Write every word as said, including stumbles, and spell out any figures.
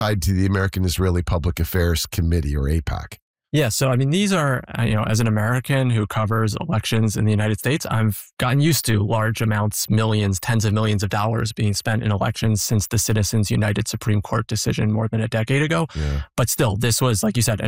tied to the American Israeli Public Affairs Committee, or AIPAC? Yeah. So, I mean, these are, you know, as an American who covers elections in the United States, I've gotten used to large amounts, millions, tens of millions of dollars being spent in elections since the Citizens United Supreme Court decision more than a decade ago. Yeah. But still, this was, like you said, an